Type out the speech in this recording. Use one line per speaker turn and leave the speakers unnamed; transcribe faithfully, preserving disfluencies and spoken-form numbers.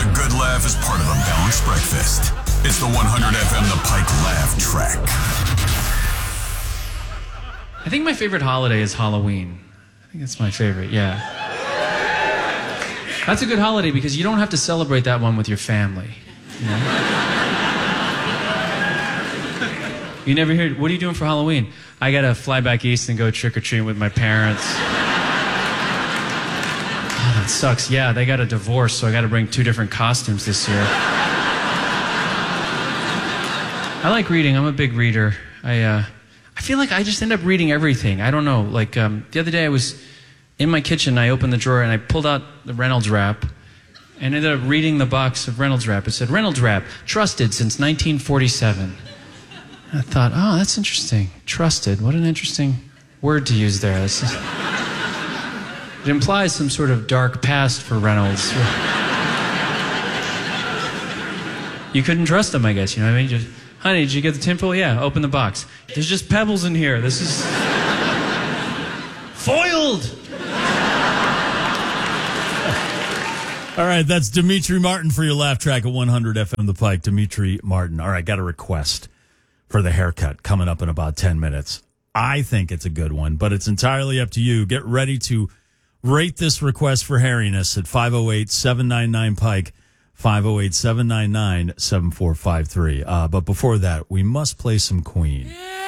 A good laugh is part of a balanced breakfast. It's the one hundred F M The Pike Laugh Track.
I think my favorite holiday is Halloween. I think that's my favorite, yeah. That's a good holiday because you don't have to celebrate that one with your family. You know? You never hear, what are you doing for Halloween? I gotta fly back east and go trick-or-treating with my parents. Oh, that sucks. Yeah, they got a divorce, so I gotta bring two different costumes this year. I like reading. I'm a big reader. I, uh, I feel like I just end up reading everything. I don't know. Like, um, the other day I was in my kitchen, I opened the drawer and I pulled out the Reynolds wrap and ended up reading the box of Reynolds wrap. It said, Reynolds wrap, trusted since nineteen forty-seven. I thought, oh, that's interesting. Trusted. What an interesting word to use there. This is, it implies some sort of dark past for Reynolds. You couldn't trust him, I guess. You know what I mean? Just, honey, did you get the tinfoil? Yeah, open the box. There's just pebbles in here. This is foiled.
All right, that's Dimitri Martin for your laugh track at one hundred F M The Pike. Dimitri Martin. All right, got a request for the haircut coming up in about ten minutes. I think it's a good one, but it's entirely up to you. Get ready to rate this request for hairiness at five oh eight, seven nine nine, Pike, five oh eight, seven nine nine, seven four five three. Uh, but before that, we must play some Queen. Yeah.